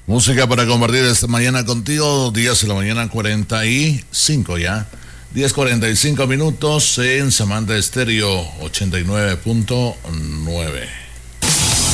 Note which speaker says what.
Speaker 1: Música para compartir esta mañana contigo, 10 de la mañana 45 ya. 10:45 minutos en Samantha Estéreo 89.9.